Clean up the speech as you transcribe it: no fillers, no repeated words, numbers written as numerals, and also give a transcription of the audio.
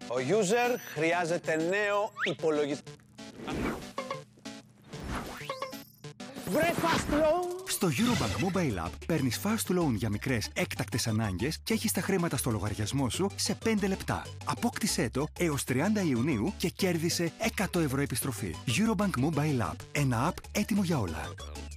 Ο user χρειάζεται νέο υπολογιστή. Βρε fast loan! Στο Eurobank Mobile App παίρνεις fast loan για μικρές έκτακτες ανάγκες και έχεις τα χρήματα στο λογαριασμό σου σε 5 λεπτά. Απόκτησέ το έως 30 Ιουνίου και κέρδισε 100 ευρώ επιστροφή. Eurobank Mobile App. Ένα app έτοιμο για όλα.